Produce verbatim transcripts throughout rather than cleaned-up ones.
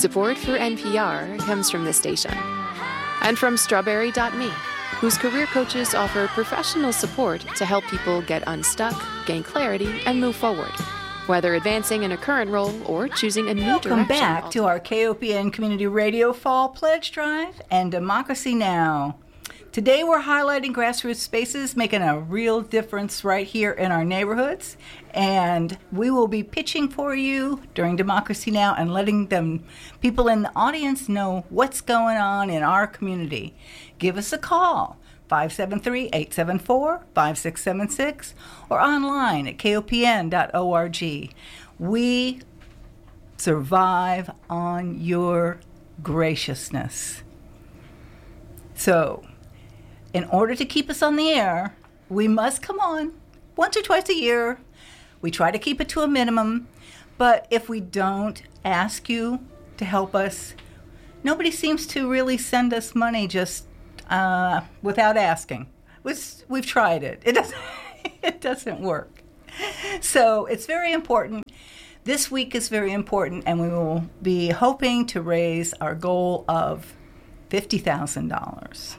Support for N P R comes from this station and from Strawberry dot me, whose career coaches offer professional support to help people get unstuck, gain clarity, and move forward, whether advancing in a current role or choosing a new Welcome direction. Welcome back to our K O P N Community Radio Fall Pledge Drive and Democracy Now! Today we're highlighting grassroots spaces making a real difference right here in our neighborhoods, and we will be pitching for you during Democracy Now! And letting them people in the audience know what's going on in our community. Give us a call, five seven three, eight seven four, five six seven six, or online at K O P N dot org. We survive on your graciousness. So, in order to keep us on the air, we must come on once or twice a year. We try to keep it to a minimum, but if we don't ask you to help us, nobody seems to really send us money just uh, without asking. We've, we've tried it. It doesn't, it doesn't work. So it's very important. This week is very important, and we will be hoping to raise our goal of fifty thousand dollars.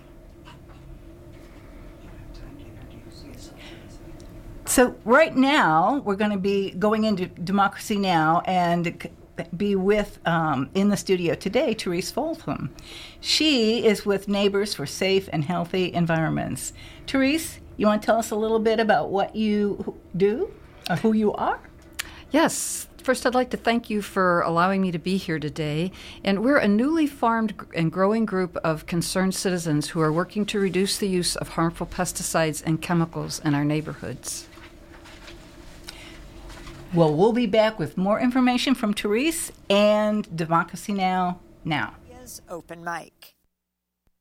So right now, we're going to be going into Democracy Now! And be with, um, in the studio today, Therese Foltham. She is with Neighbors for Safe and Healthy Environments. Therese, you want to tell us a little bit about what you do, or who you are? Yes. First, I'd like to thank you for allowing me to be here today. And we're a newly formed and growing group of concerned citizens who are working to reduce the use of harmful pesticides and chemicals in our neighborhoods. Well, we'll be back with more information from Therese and Democracy Now! now. Is open mic.